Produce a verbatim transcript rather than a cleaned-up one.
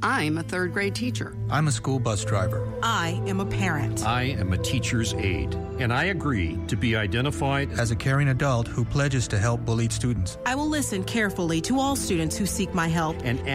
I'm a third grade teacher. I'm a school bus driver. I am a parent. I am a teacher's aide, and I agree to be identified as a caring adult who pledges to help bullied students. I will listen carefully to all students who seek my help and